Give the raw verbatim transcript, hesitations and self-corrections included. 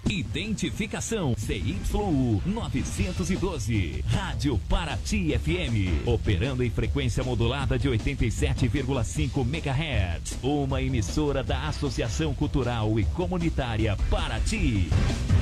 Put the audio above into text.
Identificação C Y U novecentos e doze. Rádio Paraty F M. Operando em frequência modulada de oitenta e sete vírgula cinco megahertz. Uma emissora da Associação Cultural e Comunitária Paraty.